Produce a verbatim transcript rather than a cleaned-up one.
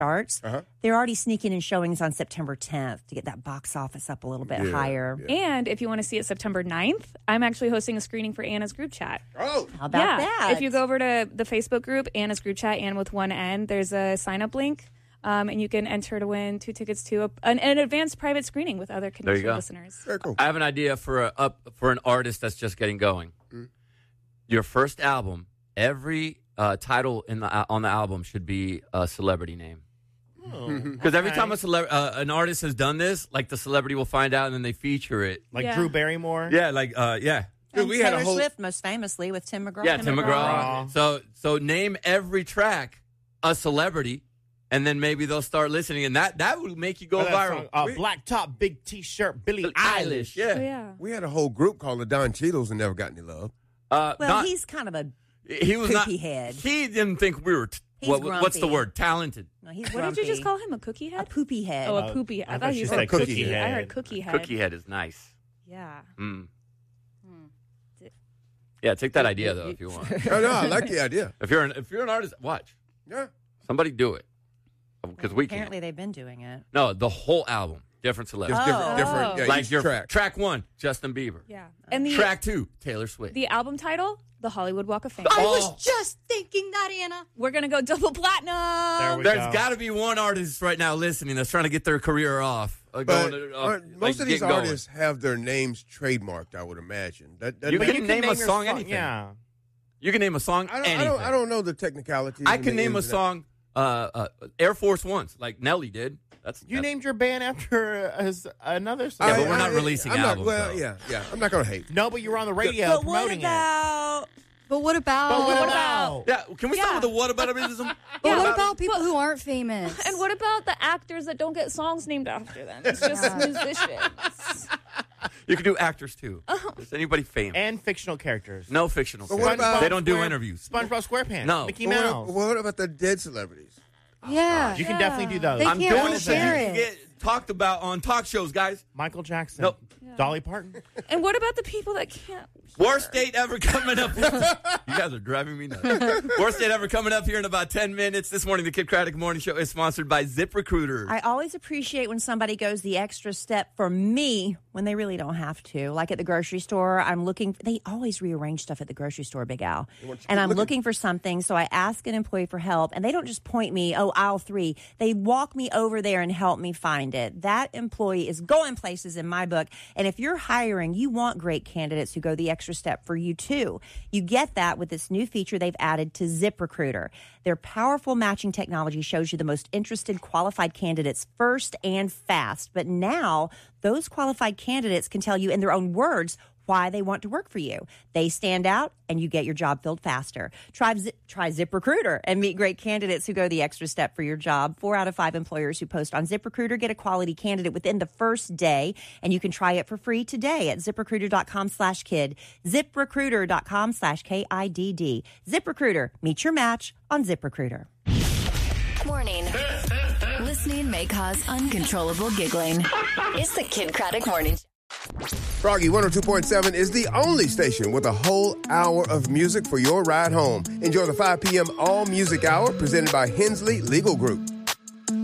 starts, uh-huh. they're already sneaking in showings on September tenth to get that box office up a little bit yeah, higher. Yeah. And if you want to see it September ninth, I'm actually hosting a screening for Anna's group chat. Oh, how about yeah. that? If you go over to the Facebook group, Anna's group chat, Anna with one N, there's a sign-up link, um, and you can enter to win two tickets to a, an, an advanced private screening with other conditional listeners. Very cool. I have an idea for a up for an artist that's just getting going. Mm. Your first album, every uh, title in the on the album should be a celebrity name. Because oh, okay. every time a celeb- uh, an artist has done this, like the celebrity will find out and then they feature it. Like yeah. Drew Barrymore? Yeah, like, uh, yeah. Dude, we Taylor had a whole... Swift, most famously, with Tim McGraw. Yeah, Tim, Tim McGraw. McGraw. So, so name every track a celebrity, and then maybe they'll start listening, and that, that would make you go viral. Song, uh, we... Black top, big T-shirt, Billie Eilish. Eilish. Yeah. Oh, yeah. We had a whole group called the Don Cheadles and never got any love. Uh, Well, not, he's kind of a he was poopy not, head. He didn't think we were, t- He's what, what's the grumpy. word? Talented. No, he's What grumpy. did you just call him? A cookie A head? poopy head. Oh, a Uh, poopy head. I, I thought thought you she said said cookie. cookie I head. heard cookie head. Cookie head is nice. Yeah. Mm. Yeah, take that idea, though, if you want. No, no, I like the idea. If you're an, if you're an artist, watch. Yeah. Somebody do it. Because we Apparently, can't. they've been doing it. No, the whole album. Different celebrities. Just different, Oh. different. Yeah, Like each your track. track one, Justin Bieber. Yeah. And the Track two, Taylor Swift. the album title, The Hollywood Walk of Fame. I Oh. was just thinking that, Anna. We're going to go double platinum. There we There's go. got to be one artist right now listening that's trying to get their career off. Uh, But going, uh, aren't- like, most of these getting going. artists have their names trademarked, I would imagine. That, that You that- can name a your song anything. Yeah. You can name a song I don't, anything. I don't. I don't know the technicalities. I and can the name a ins and outs. song, uh, uh, Air Force Ones, like Nelly did. That's You that's, named your band after as another song. Yeah, but we're not releasing I'm albums, Not, well, though. yeah, yeah. I'm not going to hate. No, but you were on the radio But what promoting about? But what about? it. But what what about? Yeah, can we Yeah. start with the what about it? But Yeah. what about people who aren't famous? And what about the actors that don't get songs named after them? It's just musicians. You can do actors too. Is anybody famous? And fictional characters. No fictional. But what characters. about- they don't do Square- interviews. SpongeBob SquarePants. No. Mickey But Mouse. what, what about the dead celebrities? Yeah. You can Yeah. definitely do those. They I'm can't doing all it so you share can it. get talked about on talk shows, guys. Michael Jackson. Nope. Dolly Parton. And what about the people that can't? Worst date ever coming up. You guys are driving me nuts. Worst date ever coming up here in about ten minutes. This morning, the Kid Craddock Morning Show is sponsored by ZipRecruiter. I always appreciate when somebody goes the extra step for me when they really don't have to. Like at the grocery store, I'm looking. They always rearrange stuff at the grocery store, Big Al. And I'm looking for something, so I ask an employee for help, and they don't just point me, oh, aisle three. They walk me over there and help me find it. That employee is going places in my book. And if you're hiring, you want great candidates who go the extra step for you too. You get that with this new feature they've added to ZipRecruiter. Their powerful matching technology shows you the most interested qualified candidates first and fast. But now those qualified candidates can tell you in their own words why they want to work for you. They stand out and you get your job filled faster. Try, Zip, try ZipRecruiter and meet great candidates who go the extra step for your job. Four out of five employers who post on ZipRecruiter get a quality candidate within the first day, and you can try it for free today at ZipRecruiter.com slash kid. ZipRecruiter.com slash K I D D. ZipRecruiter. Meet your match on ZipRecruiter. Morning. Listening may cause uncontrollable giggling. It's the Kid Craddock Morning Show. Froggy one oh two point seven is the only station with a whole hour of music for your ride home. Enjoy the five p.m. All Music Hour presented by Hensley Legal Group.